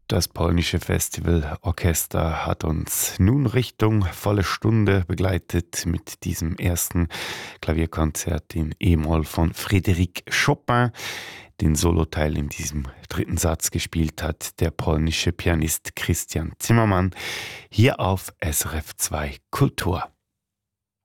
Das polnische Festivalorchester hat uns nun Richtung volle Stunde begleitet mit diesem ersten Klavierkonzert in E-Moll von Frédéric Chopin. Den Soloteil in diesem dritten Satz gespielt hat der polnische Pianist Christian Zimmermann hier auf SRF 2 Kultur.